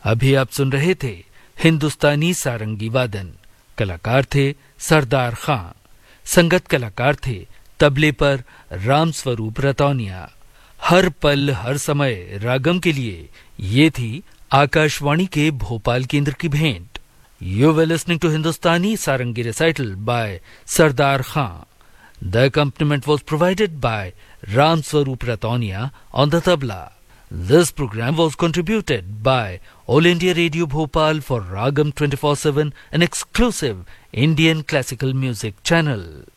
अभी आप सुन रहे थे हिंदुस्तानी सारंगी वादन। कलाकार थे सरदार खां। संगत कलाकार थे तबले पर राम स्वरूप रतौनिया। हर पल हर समय रागम के लिए ये थी आकाशवाणी के भोपाल केंद्र की भेंट। You were listening to Hindustani sarangi recital bye Sardar Khan. The accompaniment was provided by Ram Swaroop Ratonia on the tabla. This program was contributed by All India Radio Bhopal for Ragam 24/7, an exclusive Indian classical music channel.